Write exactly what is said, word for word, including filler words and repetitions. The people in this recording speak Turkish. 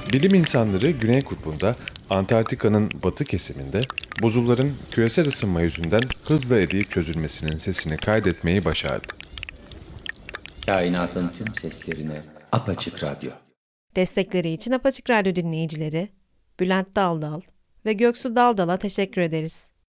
Bilim insanları Güney Kutbu'nda, Antarktika'nın batı kesiminde buzulların küresel ısınma yüzünden hızla eriyip çözülmesinin sesini kaydetmeyi başardı. Kainatın tüm seslerine apaçık radyo. Destekleri için Apaçık Radyo dinleyicileri Bülent Daldal ve Göksu Daldal'a teşekkür ederiz.